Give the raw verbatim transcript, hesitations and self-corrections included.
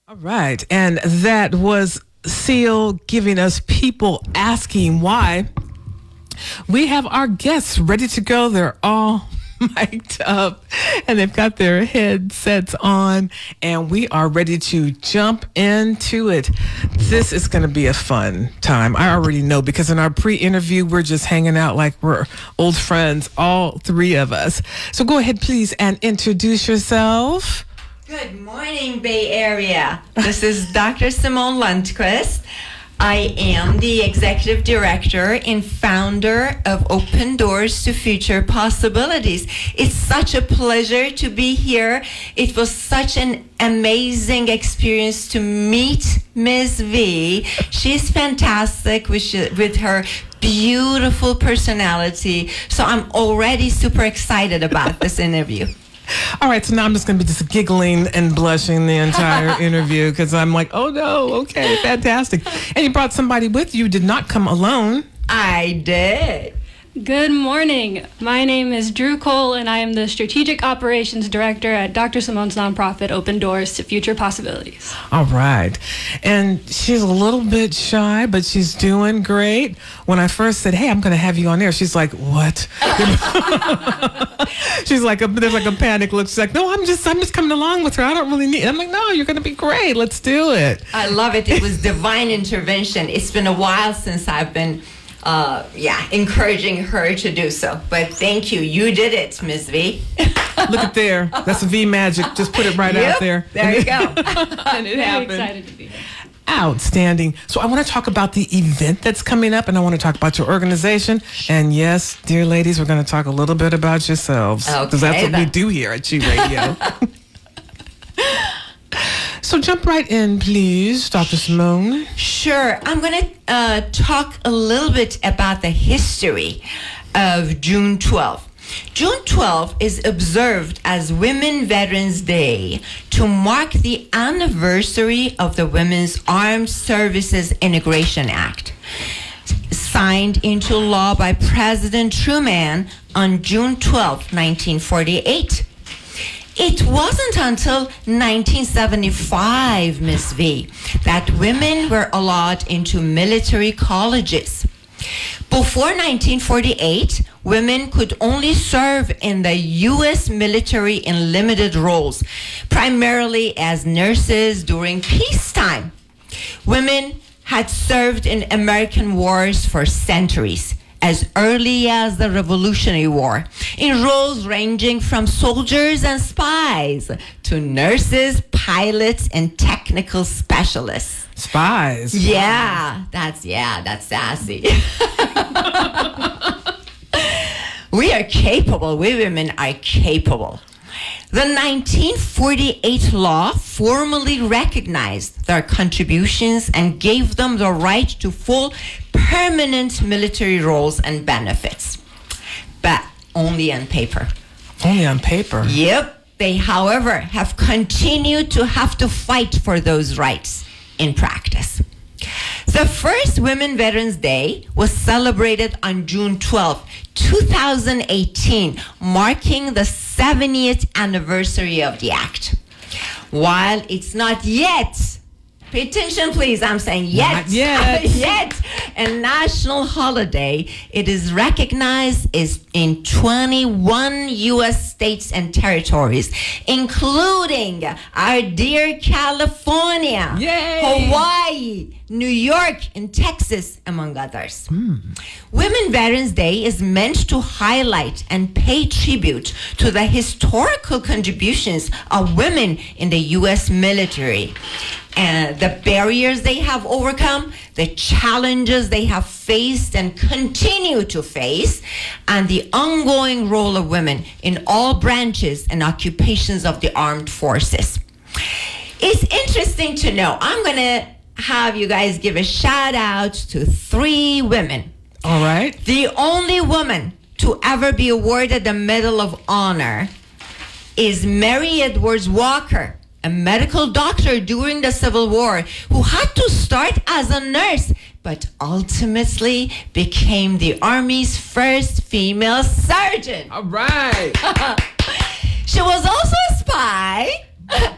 All right. And that was Seal giving us People Asking Why. We have our guests ready to go. They're all mic'd up and they've got their headsets on, and we are ready to jump into it. This is going to be a fun time. I already know, because in our pre-interview, we're just hanging out like we're old friends, all three of us. So go ahead, please, and introduce yourself. Good morning, Bay Area. This is Doctor Simone Lundquist. I am the executive director and founder of Open Doors to Future Possibilities. It's such a pleasure to be here. It was such an amazing experience to meet Miz V. She's fantastic with, with her beautiful personality. So I'm already super excited about this interview. All right, so now I'm just going to be just giggling and blushing the entire interview, because I'm like, oh no, okay, fantastic. And you brought somebody with you, did not come alone. I did. Good morning. My name is Drew Cole, and I am the Strategic Operations Director at Doctor Simone's nonprofit, Open Doors to Future Possibilities. All right. And she's a little bit shy, but she's doing great. When I first said, hey, I'm going to have you on there, she's like, what? She's like, a, there's like a panic look. She's like, no, I'm just, I'm just coming along with her. I don't really need, I'm like, no, you're going to be great. Let's do it. I love it. It was divine intervention. It's been a while since I've been Uh, yeah, encouraging her to do so. But thank you. You did it, Miz V. Look at there. That's V magic. Just put it right yep, out there. There you go. And it happened. Excited to be here. Outstanding. So I want to talk about the event that's coming up, and I want to talk about your organization. And yes, dear ladies, we're going to talk a little bit about yourselves, because okay, that's what then. we do here at G Radio. So jump right in, please, Doctor Simone. Sure. I'm going to uh, talk a little bit about the history of June twelfth. June twelfth is observed as Women Veterans Day to mark the anniversary of the Women's Armed Services Integration Act, signed into law by President Truman on June twelfth, nineteen forty-eight. It wasn't until nineteen seventy-five, Miz V, that women were allowed into military colleges. Before nineteen forty-eight, women could only serve in the U S military in limited roles, primarily as nurses during peacetime. Women had served in American wars for centuries, as early as the Revolutionary War, in roles ranging from soldiers and spies to nurses, pilots, and technical specialists. Spies. Yeah, that's, yeah, that's sassy. We are capable. We women are capable. The nineteen forty-eight law formally recognized their contributions and gave them the right to full permanent military roles and benefits, but only on paper. Only on paper? Yep. They, however, have continued to have to fight for those rights in practice. The first Women Veterans Day was celebrated on June twelfth, two thousand eighteen, marking the seventieth anniversary of the Act. While it's not yet, pay attention please, I'm saying yet, not yet, yet a national holiday, it is recognized as in twenty-one U S states and territories, including our dear California, Yay! Hawaii, New York, and Texas, among others. Mm. Women Veterans Day is meant to highlight and pay tribute to the historical contributions of women in the U S military, and the barriers they have overcome, the challenges they have faced and continue to face, and the ongoing role of women in all branches and occupations of the armed forces. It's interesting to know. I'm going to have you guys give a shout out to three women. All right. The only woman to ever be awarded the Medal of Honor is Mary Edwards Walker, a medical doctor during the Civil War who had to start as a nurse, but ultimately became the Army's first female surgeon. All right. She was also a spy